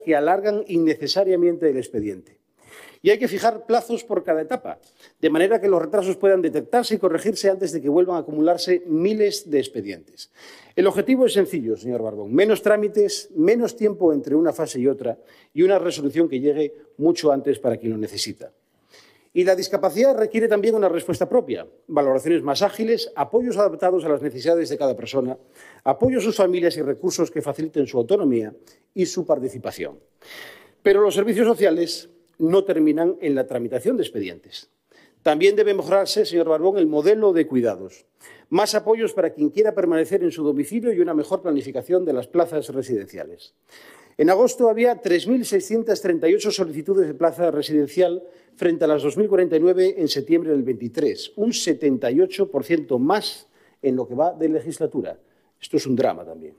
que alargan innecesariamente el expediente. Y hay que fijar plazos por cada etapa, de manera que los retrasos puedan detectarse y corregirse antes de que vuelvan a acumularse miles de expedientes. El objetivo es sencillo, señor Barbón: menos trámites, menos tiempo entre una fase y otra y una resolución que llegue mucho antes para quien lo necesita. Y la discapacidad requiere también una respuesta propia, valoraciones más ágiles, apoyos adaptados a las necesidades de cada persona, apoyo a sus familias y recursos que faciliten su autonomía y su participación. Pero los servicios sociales no terminan en la tramitación de expedientes. También debe mejorarse, señor Barbón, el modelo de cuidados. Más apoyos para quien quiera permanecer en su domicilio y una mejor planificación de las plazas residenciales. En agosto había 3.638 solicitudes de plaza residencial frente a las 2.049 en septiembre del 23, un 78% más en lo que va de legislatura. Esto es un drama también.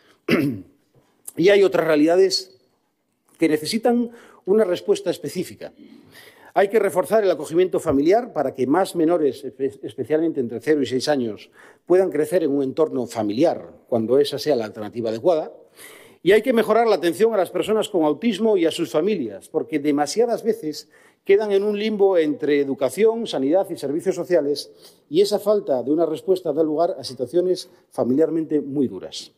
Y hay otras realidades que necesitan una respuesta específica. Hay que reforzar el acogimiento familiar para que más menores, especialmente entre 0 y 6 años, puedan crecer en un entorno familiar, cuando esa sea la alternativa adecuada. Y hay que mejorar la atención a las personas con autismo y a sus familias, porque demasiadas veces quedan en un limbo entre educación, sanidad y servicios sociales, y esa falta de una respuesta da lugar a situaciones familiarmente muy duras.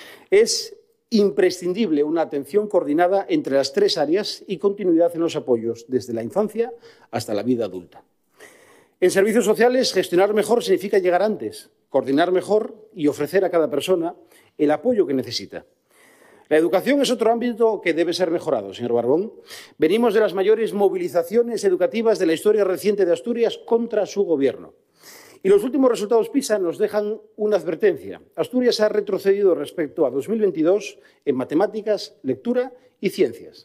Es imprescindible una atención coordinada entre las 3 áreas y continuidad en los apoyos, desde la infancia hasta la vida adulta. En servicios sociales, gestionar mejor significa llegar antes, coordinar mejor y ofrecer a cada persona el apoyo que necesita. La educación es otro ámbito que debe ser mejorado, señor Barbón. Venimos de las mayores movilizaciones educativas de la historia reciente de Asturias contra su gobierno. Y los últimos resultados PISA nos dejan una advertencia. Asturias ha retrocedido respecto a 2022 en matemáticas, lectura y ciencias.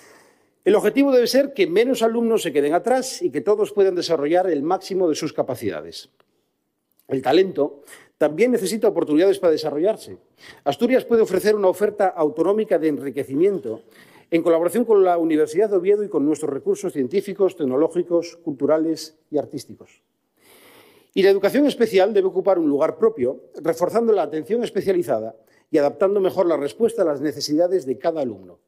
El objetivo debe ser que menos alumnos se queden atrás y que todos puedan desarrollar el máximo de sus capacidades. El talento también necesita oportunidades para desarrollarse. Asturias puede ofrecer una oferta autonómica de enriquecimiento en colaboración con la Universidad de Oviedo y con nuestros recursos científicos, tecnológicos, culturales y artísticos. Y la educación especial debe ocupar un lugar propio, reforzando la atención especializada y adaptando mejor la respuesta a las necesidades de cada alumno.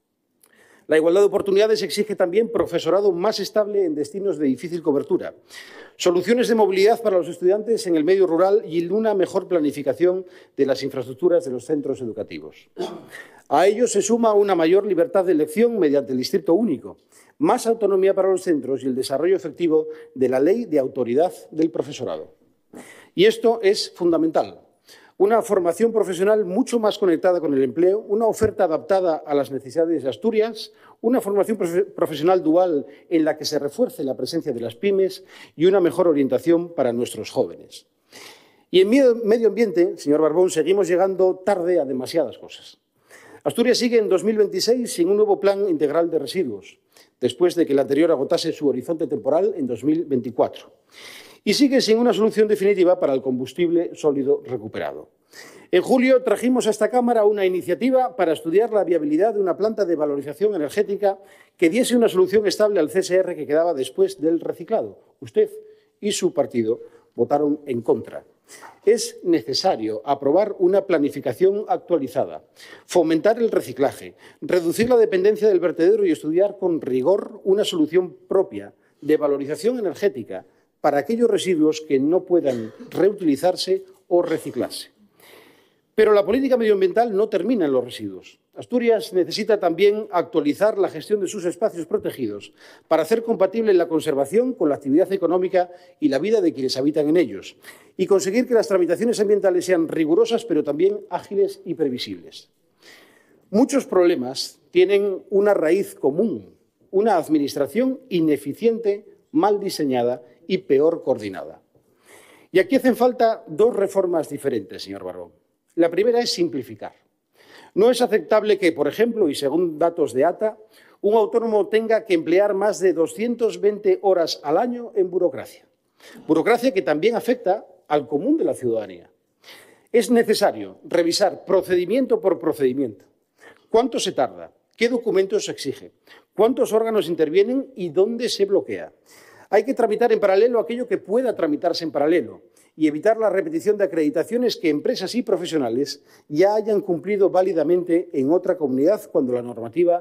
La igualdad de oportunidades exige también profesorado más estable en destinos de difícil cobertura, soluciones de movilidad para los estudiantes en el medio rural y una mejor planificación de las infraestructuras de los centros educativos. A ello se suma una mayor libertad de elección mediante el distrito único, más autonomía para los centros y el desarrollo efectivo de la ley de autoridad del profesorado. Y esto es fundamental. Una formación profesional mucho más conectada con el empleo, una oferta adaptada a las necesidades de Asturias, una formación profesional dual en la que se refuerce la presencia de las pymes y una mejor orientación para nuestros jóvenes. Y en medio ambiente, señor Barbón, seguimos llegando tarde a demasiadas cosas. Asturias sigue en 2026 sin un nuevo plan integral de residuos, después de que el anterior agotase su horizonte temporal en 2024. Y sigue sin una solución definitiva para el combustible sólido recuperado. En julio trajimos a esta Cámara una iniciativa para estudiar la viabilidad de una planta de valorización energética que diese una solución estable al CSR que quedaba después del reciclado. Usted y su partido votaron en contra. Es necesario aprobar una planificación actualizada, fomentar el reciclaje, reducir la dependencia del vertedero y estudiar con rigor una solución propia de valorización energética para aquellos residuos que no puedan reutilizarse o reciclarse. Pero la política medioambiental no termina en los residuos. Asturias necesita también actualizar la gestión de sus espacios protegidos para hacer compatible la conservación con la actividad económica y la vida de quienes habitan en ellos y conseguir que las tramitaciones ambientales sean rigurosas pero también ágiles y previsibles. Muchos problemas tienen una raíz común, una administración ineficiente, mal diseñada y peor coordinada. Y aquí hacen falta 2 reformas diferentes, señor Barbón. La primera es simplificar. No es aceptable que, por ejemplo, y según datos de ATA, un autónomo tenga que emplear más de 220 horas al año en burocracia. Burocracia que también afecta al común de la ciudadanía. Es necesario revisar procedimiento por procedimiento. ¿Cuánto se tarda? ¿Qué documentos se exige? ¿Cuántos órganos intervienen y dónde se bloquea? Hay que tramitar en paralelo aquello que pueda tramitarse en paralelo y evitar la repetición de acreditaciones que empresas y profesionales ya hayan cumplido válidamente en otra comunidad cuando la normativa